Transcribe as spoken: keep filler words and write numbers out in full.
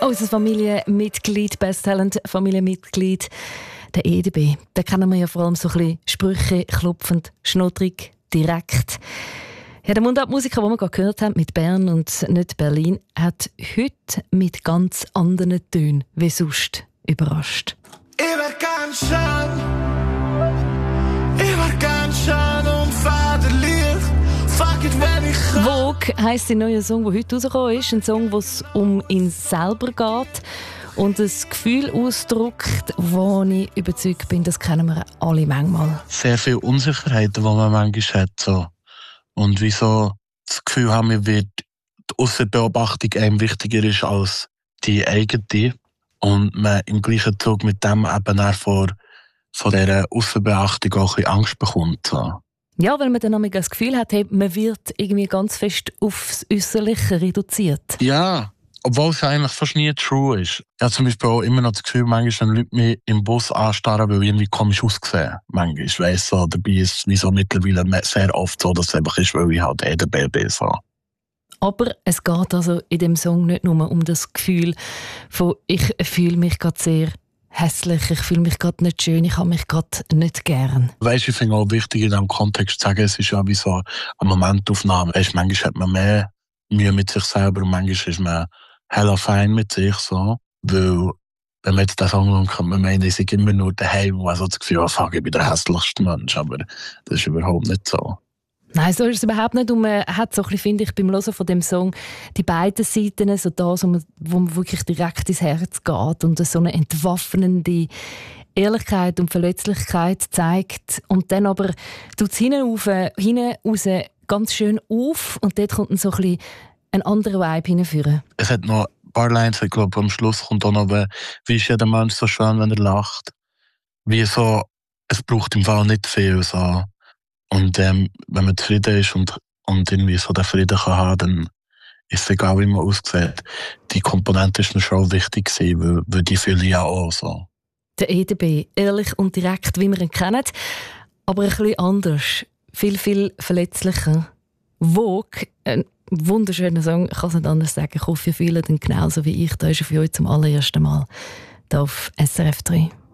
Unser Familienmitglied, Best-Talent-Familienmitglied, der E D B. Den kennen wir ja vor allem so ein bisschen Sprüche, klopfend, schnoddrig, direkt. Ja, der Mundart-Musiker, den wir gerade gehört haben, mit Bern und nicht Berlin, hat heute mit ganz anderen Tönen wie sonst überrascht. Ich wär ganz schön, ich wär ganz schön und federlich. Fuck it, wenn ich kann. Vogue heisst der neue Song, der heute rausgekommen ist. Ein Song, wo es um ihn selber geht und ein Gefühl ausdrückt, wo ich überzeugt bin, das kennen wir alle manchmal. Sehr viele Unsicherheiten, die man manchmal hat. So. Und wieso das Gefühl haben, wir wird die Aussenbeobachtung einem wichtiger ist als die eigene. Und man im gleichen Zug mit dem eben auch vor, vor dieser Aussenbeachtung auch ein bisschen Angst bekommt. So. Ja, weil man dann auch das Gefühl hat, hey, man wird irgendwie ganz fest aufs Äußerliche reduziert. Ja, obwohl es eigentlich fast nie true ist. Ich habe zum Beispiel auch immer noch das Gefühl, manchmal, wenn Leute mich im Bus anstarren, weil ich irgendwie komisch aussehe. Manchmal, ich weiss so, dabei ist es wie so mittlerweile sehr oft so, dass es einfach ist, weil ich halt E D B bin. So. Aber es geht also in dem Song nicht nur um das Gefühl von «ich fühle mich gerade sehr hässlich, ich fühle mich gerade nicht schön, ich habe mich gerade nicht gern». Weißt, ich finde auch wichtig in diesem Kontext zu sagen, es ist ja wie so eine Momentaufnahme. Weißt, manchmal hat man mehr Mühe mit sich selber und manchmal ist man hella fein mit sich. So. Weil, wenn man jetzt den Song hören, kann man meinen, ich sei immer nur daheim und also das Gefühl, oh, fuck, ich bin der hässlichste Mensch. Aber das ist überhaupt nicht so. Nein, so ist es überhaupt nicht. Und man hat so ein bisschen, finde ich, beim Hören von dem Song die beiden Seiten, so das, wo man, wo man wirklich direkt ins Herz geht und so eine entwaffnende Ehrlichkeit und Verletzlichkeit zeigt. Und dann aber tut es hinten raus, hinten raus ganz schön auf und dort kommt dann so ein bisschen ein anderer Vibe hineinführen. Es hat noch ein paar Lines, ich glaube, am Schluss kommt auch noch, wie ist jeder Mensch so schön, wenn er lacht. Wie so, es braucht im Fall nicht viel, so. Und ähm, wenn man zufrieden ist und, und irgendwie so den Frieden kann haben, dann ist es egal, wie man aussieht. Die Komponente ist mir schon wichtig gewesen, weil, weil die fühle ich ja auch so. Der E D B, ehrlich und direkt, wie wir ihn kennen, aber ein bisschen anders, viel, viel verletzlicher. Vogue, ein wunderschöner Song, ich kann es nicht anders sagen. Ich hoffe, ihr fühlt ihn genauso wie ich. Da ist er für euch zum allerersten Mal hier auf S R F drei.